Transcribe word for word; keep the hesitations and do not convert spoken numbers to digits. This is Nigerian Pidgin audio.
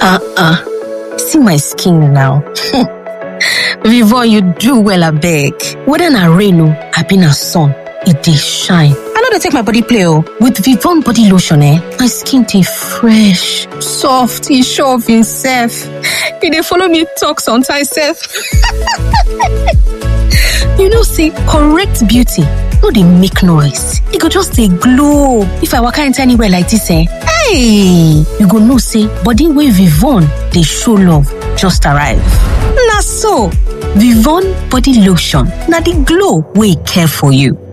Uh-uh. See my skin now. Vivon, you do well, abeg. Whether na rain o, abi na sun, it dey shine. I no dey take my body play o. With Vivon body lotion, eh, my skin dey fresh, soft, e sure of himself. E dey follow me talk sometimes sef. You know say correct beauty no dey make noise. E go just dey glow. If I waka enter anywhere like this, eh, hey, you go know say body wey Vivon dey show love just arrive. Na so, Vivon body lotion na the glow wey care for you.